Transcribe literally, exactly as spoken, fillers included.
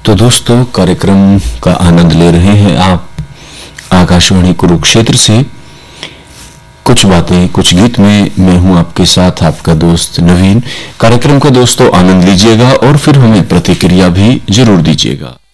तो दोस्तों, कार्यक्रम का आनंद ले रहे हैं आप आकाशवाणी कुरुक्षेत्र से। कुछ बातें कुछ गीत में मैं हूं आपके साथ, आपका दोस्त नवीन। कार्यक्रम का दोस्तों आनंद लीजिएगा और फिर हमें प्रतिक्रिया भी जरूर दीजिएगा।